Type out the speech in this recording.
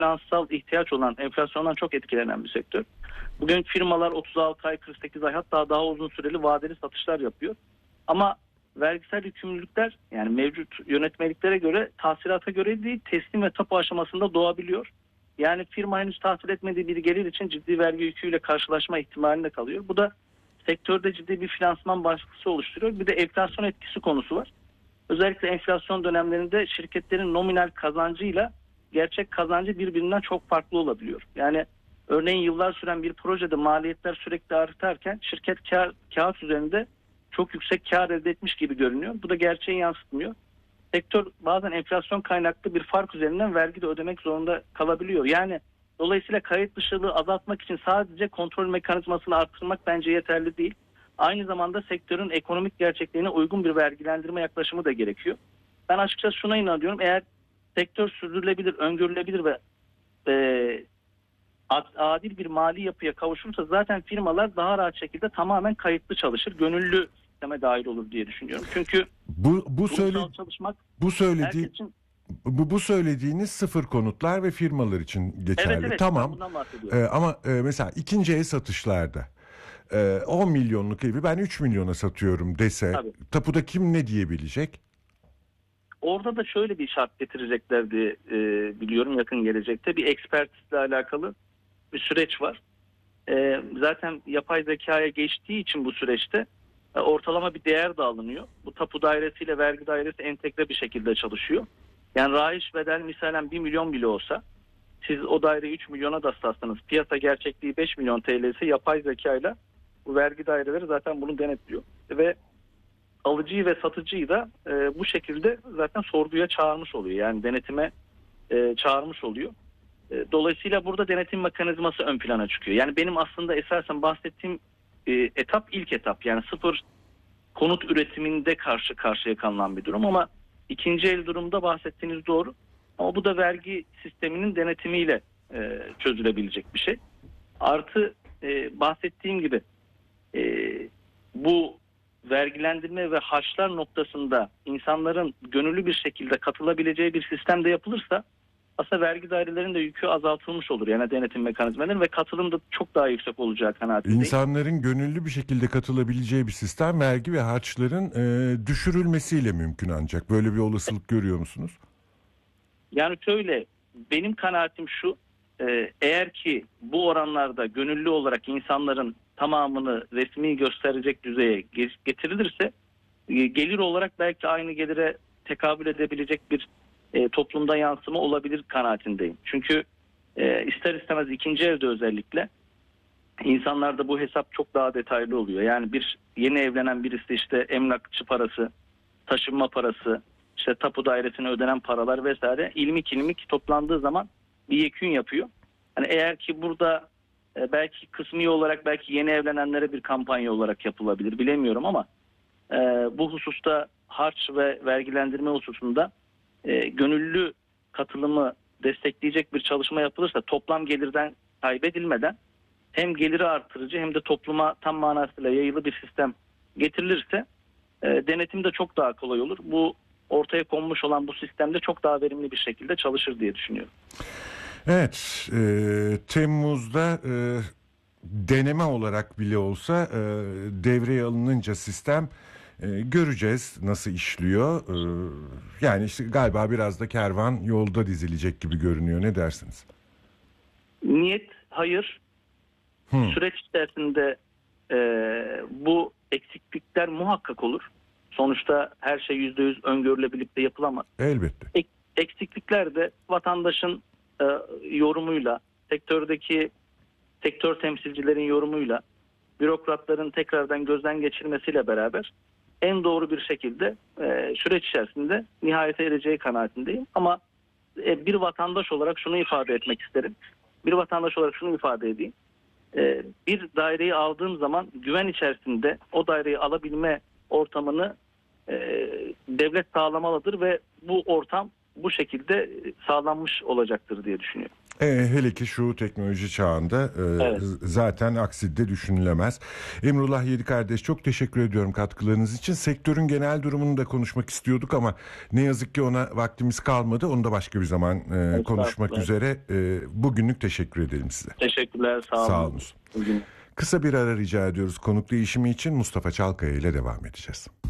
finansal ihtiyaç olan, enflasyondan çok etkilenen bir sektör. Bugün firmalar 36 ay, 48 ay, hatta daha uzun süreli vadeli satışlar yapıyor. Ama vergisel yükümlülükler, yani mevcut yönetmeliklere göre, tahsilata göre değil, teslim ve tapu aşamasında doğabiliyor. Yani firma henüz tahsil etmediği bir gelir için ciddi vergi yüküyle karşılaşma ihtimalinde kalıyor. Bu da sektörde ciddi bir finansman baskısı oluşturuyor. Bir de enflasyon etkisi konusu var. Özellikle enflasyon dönemlerinde şirketlerin nominal kazancıyla gerçek kazancı birbirinden çok farklı olabiliyor. Yani örneğin yıllar süren bir projede maliyetler sürekli artarken şirket kağıt üzerinde çok yüksek kar elde etmiş gibi görünüyor. Bu da gerçeği yansıtmıyor. Sektör bazen enflasyon kaynaklı bir fark üzerinden vergi de ödemek zorunda kalabiliyor. Yani dolayısıyla kayıt dışılığı azaltmak için sadece kontrol mekanizmasını arttırmak bence yeterli değil. Aynı zamanda sektörün ekonomik gerçekliğine uygun bir vergilendirme yaklaşımı da gerekiyor. Ben açıkçası şuna inanıyorum: eğer sektör sürdürülebilir, öngörülebilir ve adil bir mali yapıya kavuşursa zaten firmalar daha rahat şekilde tamamen kayıtlı çalışır, gönüllü sisteme dahil olur diye düşünüyorum. Çünkü kurumsal çalışmak herkes için... Bu söylediğiniz sıfır konutlar ve firmalar için geçerli. Evet, tamam. bundan bahsediyorum. Ama mesela ikinci el satışlarda 10 milyonluk evi ben 3 milyona satıyorum dese, Tabii. tapuda kim ne diyebilecek? Orada da şöyle bir şart getireceklerdi, biliyorum, yakın gelecekte. Bir ekspertizle alakalı bir süreç var. Zaten yapay zekaya geçtiği için bu süreçte ortalama bir değer de alınıyor. Bu tapu dairesiyle vergi dairesi entegre bir şekilde çalışıyor. Yani rayiç bedel misalen 1 milyon bile olsa, siz o daireyi 3 milyona da satsanız, piyasa gerçekliği 5 milyon TL ise yapay zekayla bu vergi daireleri zaten bunu denetliyor. Ve alıcıyı ve satıcıyı da bu şekilde zaten sorguya çağırmış oluyor. Yani denetime çağırmış oluyor. Dolayısıyla burada denetim mekanizması ön plana çıkıyor. Yani benim aslında esasen bahsettiğim etap ilk etap. Yani sıfır konut üretiminde karşı karşıya kalınan bir durum, ama ikinci el durumda bahsettiğiniz doğru. Ama bu da vergi sisteminin denetimiyle çözülebilecek bir şey. Artı bahsettiğim gibi bu vergilendirme ve harçlar noktasında insanların gönüllü bir şekilde katılabileceği bir sistem de yapılırsa aslında vergi dairelerinin de yükü azaltılmış olur. Yani denetim mekanizmalarının ve katılım da çok daha yüksek olacağı kanaatindeyim. İnsanların gönüllü bir şekilde katılabileceği bir sistem vergi ve harçların düşürülmesiyle mümkün ancak. Böyle bir olasılık görüyor musunuz? Yani şöyle, benim kanaatim şu: eğer ki bu oranlarda gönüllü olarak insanların tamamını resmi gösterecek düzeye getirilirse, gelir olarak belki aynı gelire tekabül edebilecek bir toplumda yansıma olabilir kanaatindeyim. Çünkü ister istemez ikinci evde özellikle insanlarda bu hesap çok daha detaylı oluyor. Yani bir yeni evlenen birisi işte emlakçı parası, taşınma parası, işte tapu dairesine ödenen paralar vesaire ilmik ilmik toplandığı zaman bir yekün yapıyor. Hani eğer ki burada belki kısmi olarak belki yeni evlenenlere bir kampanya olarak yapılabilir, bilemiyorum, ama bu hususta harç ve vergilendirme hususunda gönüllü katılımı destekleyecek bir çalışma yapılırsa, toplam gelirden kaybedilmeden hem geliri artırıcı hem de topluma tam manasıyla yayılı bir sistem getirilirse denetim de çok daha kolay olur. Bu ortaya konmuş olan bu sistemde çok daha verimli bir şekilde çalışır diye düşünüyorum. Evet, Temmuz'da deneme olarak bile olsa devreye alınınca sistem göreceğiz nasıl işliyor. Yani işte galiba biraz da kervan yolda dizilecek gibi görünüyor. Ne dersiniz? Niyet hayır. Süreç içerisinde bu eksiklikler muhakkak olur. Sonuçta her şey %100 öngörülebilip de yapılamaz. Elbette. Eksiklikler de vatandaşın yorumuyla, sektör temsilcilerin yorumuyla, bürokratların tekrardan gözden geçirmesiyle beraber en doğru bir şekilde süreç içerisinde nihayete ereceği kanaatindeyim. Ama bir vatandaş olarak şunu ifade etmek isterim. Bir vatandaş olarak şunu ifade edeyim. Bir daireyi aldığım zaman güven içerisinde o daireyi alabilme ortamını devlet sağlamalıdır ve bu ortam bu şekilde sağlanmış olacaktır diye düşünüyorum. Hele ki şu teknoloji çağında Evet. zaten aksi de düşünülemez. Emrullah Yedikardeş, çok teşekkür ediyorum katkılarınız için. Sektörün genel durumunu da konuşmak istiyorduk ama ne yazık ki ona vaktimiz kalmadı. Onu da başka bir zaman konuşmak Estağfurullah. üzere. Bugünlük teşekkür edelim size. Teşekkürler. Sağ Sağ olun. olun. Bugün Kısa bir ara rica ediyoruz. Konuk değişimi için Mustafa Çalkaya ile devam edeceğiz.